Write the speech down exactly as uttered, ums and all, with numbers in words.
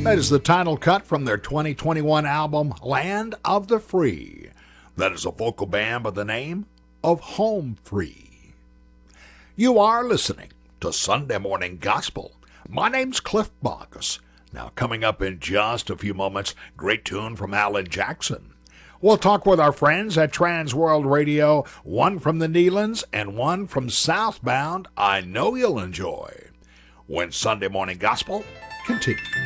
That is the title cut from their twenty twenty-one album, Land of the Free. That is a vocal band by the name of Home Free. You are listening to Sunday Morning Gospel. My name's Cliff Baucus. Now, coming up in just a few moments, great tune from Alan Jackson. We'll talk with our friends at Trans World Radio, one from the Neylands and one from Southbound. I know you'll enjoy when Sunday Morning Gospel continues.